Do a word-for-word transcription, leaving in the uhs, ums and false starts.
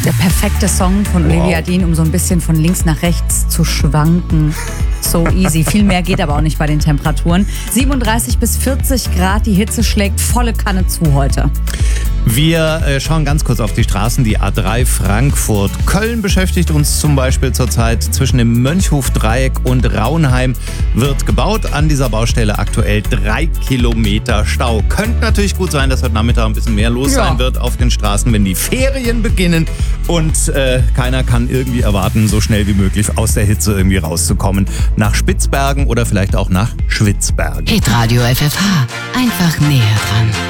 der perfekte Song von Olivia Wow. Dean, um so ein bisschen von links nach rechts zu schwanken. So easy. Viel mehr geht aber auch nicht bei den Temperaturen. siebenunddreißig bis vierzig Grad, die Hitze schlägt volle Kanne zu heute. Wir äh, schauen ganz kurz auf die Straßen. Die A drei Frankfurt. Köln beschäftigt uns zum Beispiel zurzeit. Zwischen dem Mönchhof-Dreieck und Raunheim wird gebaut. An dieser Baustelle aktuell drei Kilometer Stau. Könnte natürlich gut sein, dass heute Nachmittag ein bisschen mehr los Ja. sein wird auf den Straßen, wenn die Ferien beginnen. Und äh, keiner kann irgendwie erwarten, so schnell wie möglich aus der Hitze irgendwie rauszukommen. Nach Spitzbergen oder vielleicht auch nach Schwitzbergen. Hitradio F F H. Einfach näher dran.